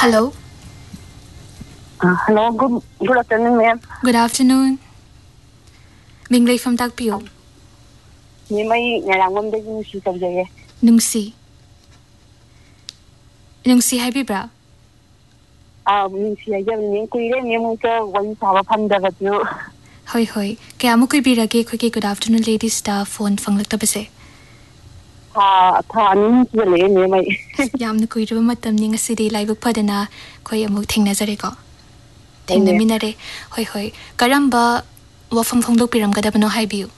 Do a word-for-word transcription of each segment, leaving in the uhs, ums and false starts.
Hello. Uh, hello, good good afternoon, ma'am. Good afternoon. Minglay from Tagpio. May may nalangom din yung si Tabjay. Nungsi. Nungsi hai bibra. Ah, nungsi ay yung kuya niya mo ka wala sa panda ba tiyo. Hoy hoy. Kaya mo kuy birage kuy good afternoon ladies staff phone fanglak tabase. Ha, ta anin siya le may may. Yam na kuy ruba matam ni ngasidi live padana kuy amuk thingnajare ko. Thingnaminare. Hoy hoy. Karamba wafam fanglok piram kadabano hai biu.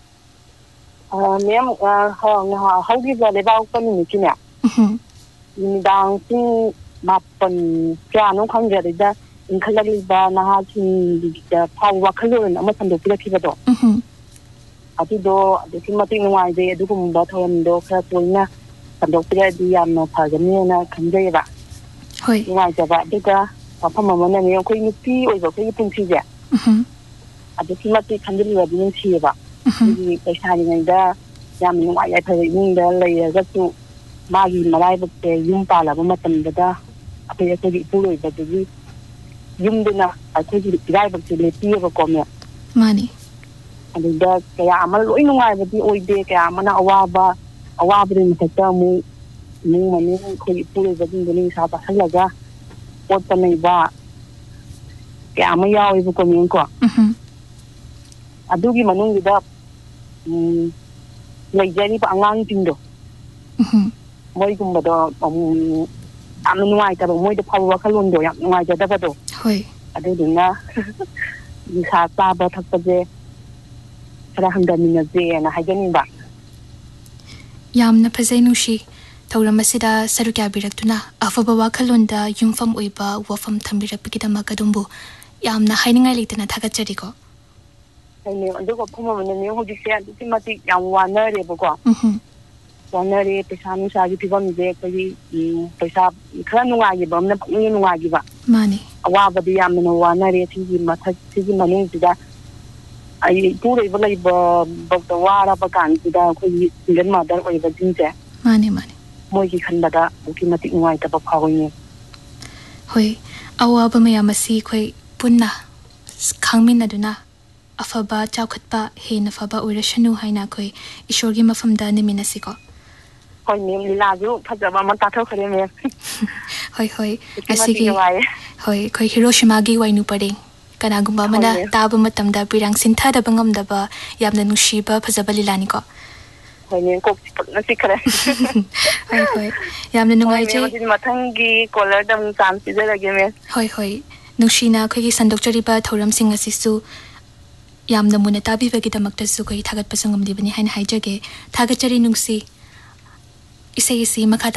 Ah, ma'am, ah, ha, how do you go about community niya? Mhm. Dang si mapan kaya nung kanjari da inkalaliba na hatin da pawa kalon ama sando pila kiba do. Mhm. Ati do ati mati nungai de du kum ba thon do kha tulna sando pila di yam na phagani na kanjai ba. Hoy. Nungai ja ba diga papa mama na ne ko ni pi oi ba ko ni pun si ja. Mhm. Ati mati kanjali ba din si ba. Mhm. Di paisa ni ngai da yam nungai ai phai ning da lai ga tu magi malai ba te yum pa la ba matam da apai ko di puloi ba di yum dina akai di rai ba te le pi ba ko me Mani. ada kaya amal loi nungai ba di oi de kaya mana awaba awaba din ta mu mu mani ko di puloi ba din ni sa ba halaga pot pa nei ba kaya ma yaw ba ko mi ko Mhm. adugi manung da um lai jani pa angang ting do Mhm. moi gumba do um am nungai ta moi da pawa kalon do ya nungai da ba do Hoy. ada dina bisa ba thak pa je para handa mina je na hagen ba Yam na phazai nushi thauram asida sarukya biraktuna afaba wakhalonda yumfam oiba wafam thambirapikidama kadumbu yamna hainingai leitana thagachari ko. ne ando ko phuma ne ne ho ji se ati mati yam wana re bo ko Mhm. wana re pesa nu sa gi pibam je ko ji pesa khara nungai gi bam na ni nungai gi ba Mani. awa ba di yam no wana re ti gi mathak ti gi maning ti da ai tu re ba lai ba ba da wara ba kan ti da ko ji single mother oi ba din je Mani mani. moi gi khanda da ki mati ngai ta ba phawi ne Hoy awa ba mayam asi khoi punna khangmin aduna afaba chaukhatpa hena faba urashanu haina khoi ishorgi mafamda niminasi ko. hoi ne lila ju phajaba ma ta tho khare me Hoy hoy ki mati asigi ngai hoy khoi Hiroshima gi wainu pare kanagumba mana Hoy. taba matamda pirang sintha da bangamdaba yamna nushiba phajaba lilani ko. hoi ne ko na si khare Hoy hoy yamna nungai me jai ma mathangi collar dam cham si jara ge me hoy hoy nushina khoi sandokchariba thoram sing asisu yamna muna tabi bagi damakta su khoi thagat pasangam dibani hain haijage thagachari nungsi isai isi makha